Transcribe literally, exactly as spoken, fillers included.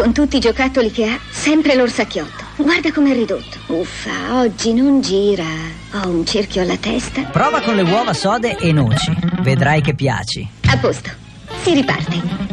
Con tutti i giocattoli che ha, sempre l'orsacchiotto. Guarda com'è ridotto. Uffa, oggi non gira. Ho un cerchio alla testa. Prova con le uova sode e noci. Vedrai che piaci. A posto. Si riparte.